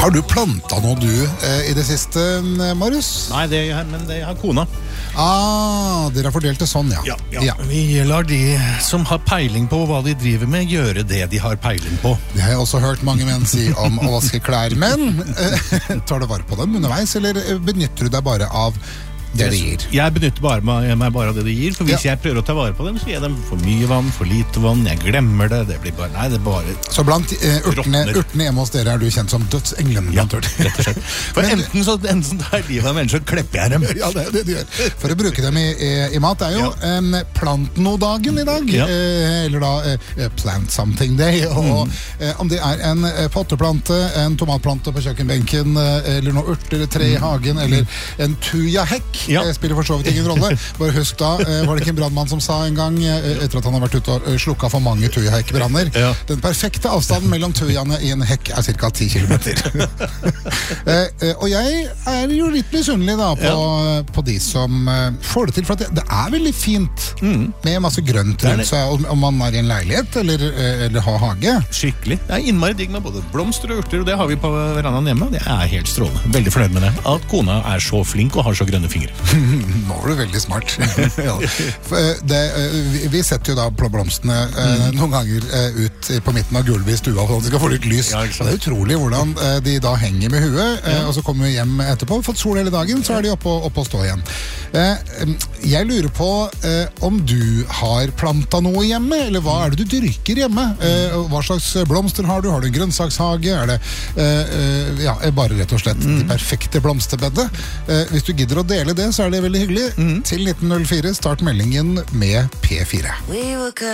Har du plantet noe i det siste, Marius? Nei, men det har kona. Dere har fordelt det sånn, ja. Ja. Vi lar de som har peiling på hva de driver med, gjøre det de har peiling på. Det har jeg også hørt mange menn si om å vaske klær, men tar du vare på dem underveis, eller benytter du deg bare av det de gir? Jeg benytter meg bare av det de gir, for hvis jeg prøver å ta vare på dem, så gir jeg dem for mye vann, for lite vann, jeg glemmer det, det blir bare, nei, det er bare... Så blant urtene hjemme hos dere er du kjent som dødsenglen? Ja, rett og slett. For enten så tar livet av mennesker, så klipper jeg dem. Ja, det er det de gjør. For å bruke dem i mat, det er jo plant-no-dagen i dag, eller da plant something day, og om det er en potteplante, en tomatplante på kjøkkenbenken, eller noe urter, tre i hagen, eller en tuja-hekk, spiller for så vidt ingen rolle. Bare husk da, var det ikke en brandmann som sa en gang, etter at han har vært ute og slukket for mange tuja-hekkbranner, den perfekte avstanden mellom tujaene i en hekk er cirka 10 kilometer. Og jeg er jo litt misunnelig da på de som får det til, for at det er veldig fint med masse grønt rundt seg, om man er i en leilighet eller har hage. Skikkelig. Det er innmari digg med både blomster og urter, og det har vi på verandaen hjemme. Det er helt strålende. Veldig fornøyd med det. At kona er så flink og har så grønne fingre. Nå er du veldig smart. Vi setter jo da blomstene noen ganger ut på midten av gulvet i stua for at de skal få litt lys. Det er utrolig hvordan de da henger med huet, og så kommer vi hjem etterpå, fått sol hele dagen, så er de oppe og stå igjen. Jeg lurer på om du har plantet noe hjemme, eller hva er det du dyrker hjemme? Hva slags blomster har du? Har du en grønnsakshage? Er det bare rett og slett de perfekte blomsterbedde? Hvis du gidder å dele det, så er det veldig hyggelig. Til 1904, start meldingen med P4.